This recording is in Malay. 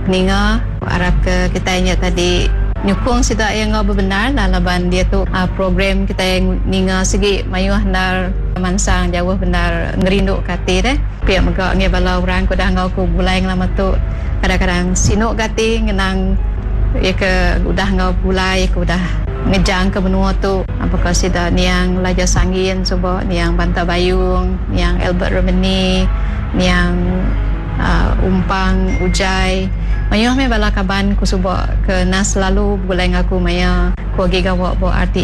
ninga harap ke kita ingat tadi nyukung sida yang benar laban dia tu program kita yang ninga segi mayuh nar mansang jauh benar ngerindu kati deh pihak megak nge bala orang ko dah ngau ko bulai lama tu kadang-kadang sinuk kati ngenang ya ke udah ngau bulai ko udah ngejang ke benua tu apakah sida niang Laja Sangin coba niang Banta Bayung niang Albert Romani niang Umpang Ujai mayuh me bala kaban ku suba ke nas lalu bulai ngaku maya ko gigawa bo arti